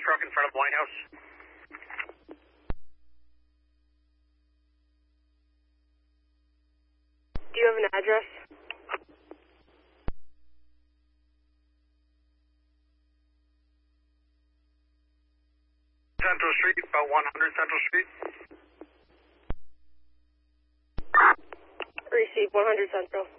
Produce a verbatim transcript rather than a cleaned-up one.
truck in front of White House. Do you have an address? Central Street, about one hundred Central Street. Receive one hundred Central.